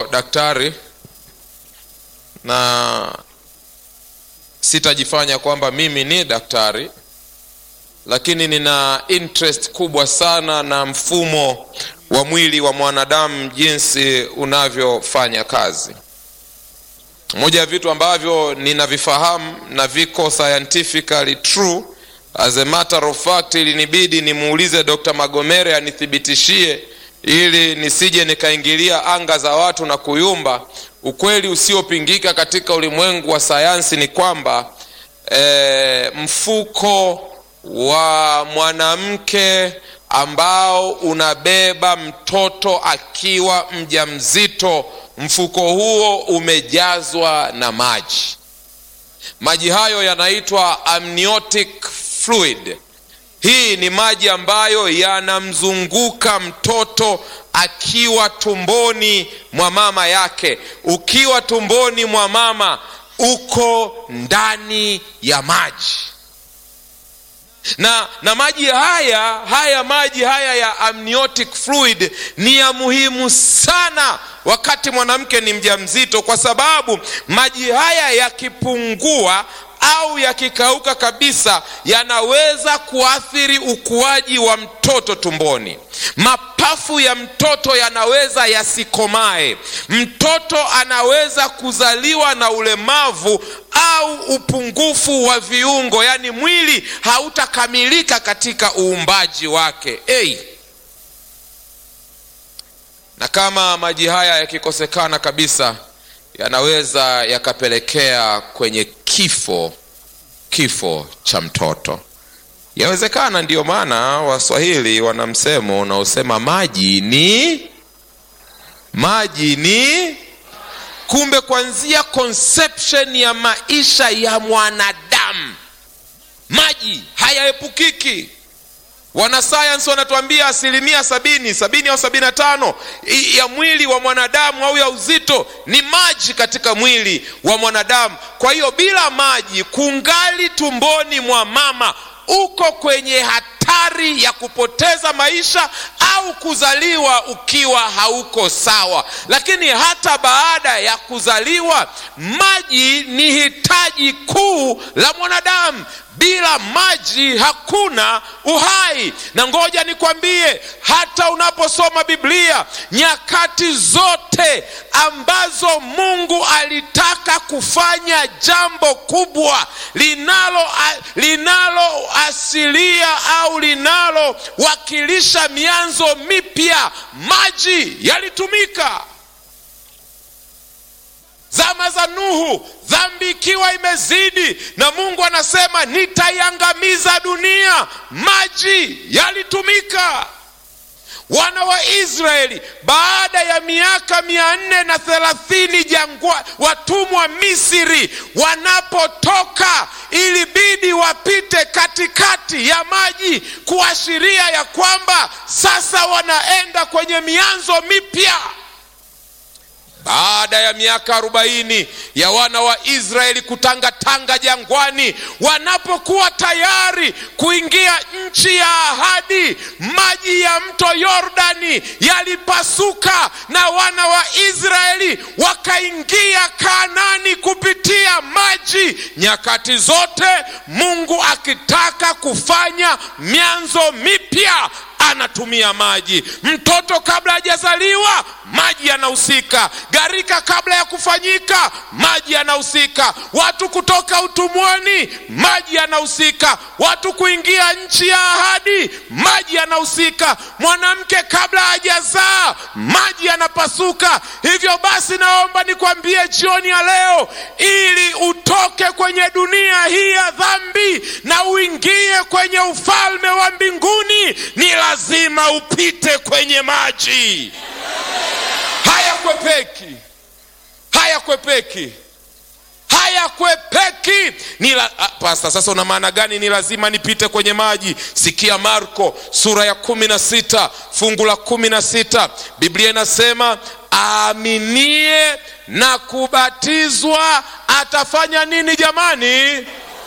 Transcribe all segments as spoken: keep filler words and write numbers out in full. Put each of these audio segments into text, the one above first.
daktari na sitajifanya kwamba mimi ni daktari, lakini nina interest kubwa sana na mfumo wa mwili wa mwanadamu jinsi unavyofanya kazi. Moja ya vitu ambavyo ninavifahamu na viko scientifically true, as a matter of fact, ilinibidi nimuulize Doctor Magomere anithibitishie ili nisije nikaingilia anga za watu na kuyumba. Ukweli usiopingika katika ulimwengu wa sayansi ni kwamba e, mfuko wa mwanamke ambao unabeba mtoto akiwa mjamzito, mfuko huo umejazwa na maji. Maji hayo yanaitwa amniotic fluid. Hii ni maji ambayo yanamzunguka mtoto akiwa tumboni mwa mama yake. Ukiwa tumboni mwa mama uko ndani ya maji. Na, na maji haya, haya maji haya ya amniotic fluid ni ya muhimu sana wakati mwanamke ni mjamzito, kwa sababu maji haya yakipungua au yakikauka kabisa yanaweza kuathiri ukuaji wa mtoto tumboni. Mapafu ya mtoto yanaweza yasikomae. Mtoto anaweza kuzaliwa na ulemavu au upungufu wa viungo, yani mwili hautakamilika katika uumbaji wake. Hey. Na kama maji haya yakikosekana kabisa, yanaweza yakapelekea kwenye kifo kifo cha mtoto. Yawezekana ndio maana Waswahili wana msemo unaosema maji ni maji ni kumbe kuanzia conception ya maisha ya mwanadamu maji hayaepukiki. Wanasayansi wanatuambia asilimia sabini, sabini au sabini na tano ya mwili wa mwanadamu au ya uzito ni maji katika mwili wa mwanadamu. Kwa hiyo bila maji kungali tumboni mwa mama, uko kwenye hatari ya kupoteza maisha au kuzaliwa ukiwa hauko sawa. Lakini hata baada ya kuzaliwa, maji ni hitaji kuu la mwanadamu. Bila maji hakuna uhai. Na ngoja nikwambie, hata unaposoma Biblia, nyakati zote ambazo Mungu alitaka kufanya jambo kubwa linalo linalo asilia au linalo wakilisha mianzo mipya, maji yalitumika. Zama za Nuhu, dhambi ikiwa imezidi na Mungu anasema nitaiangamiza dunia, maji yalitumika. Wana wa Israeli baada ya miaka mia nne na thelathini jangwa, watumwa Misri, wanapotoka ilibidi wapite katikati ya maji, kuashiria ya kwamba sasa wanaenda kwenye mianzo mipya. Baada ya miaka arobaini ya wana wa Israeli kutangatanga jangwani, wanapokuwa tayari kuingia nchi ya ahadi, maji ya mto Yordani yalipasuka na wana wa Israeli wakaingia Kanaani kupitia maji. Nyakati zote Mungu akitaka kufanya mianzo mipya anatumia maji. Mtoto kabla hajazaliwa, maji yanahusika. Gharika kabla ya kufanyika, maji yanahusika. Watu kutoka utumwani, maji yanahusika. Watu kuingia nchi ya ahadi, maji yanahusika. Mwanamke kabla hajazaa, maji yanapasuka. Hivyo basi naomba nikwambie jioni ya leo, ili utoke kwenye dunia hii ya dhambi na uingie kwenye ufalme wa mbinguni, ni lazima upite kwenye maji. Haya kwepeki. Haya kwepeki. Haya kwepeki. Ni la, ah, Pastor, sasa una maana gani ni lazima nipite kwenye maji? Sikia Marko sura ya kumi na sita fungu la kumi na sita. Biblia inasema aaminie na kubatizwa atafanya nini jamani?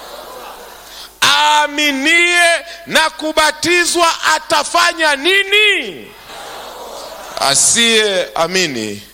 Aaminie na kubatizwa atafanya nini? Asiye amini